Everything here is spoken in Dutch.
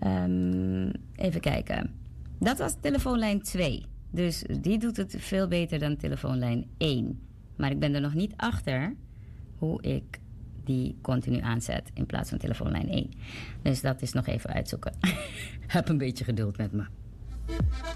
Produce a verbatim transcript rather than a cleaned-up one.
Um, even kijken. Dat was telefoonlijn twee. Dus die doet het veel beter dan telefoonlijn één. Maar ik ben er nog niet achter hoe ik die continu aanzet in plaats van telefoonlijn één. Dus dat is nog even uitzoeken. Heb een beetje geduld met me.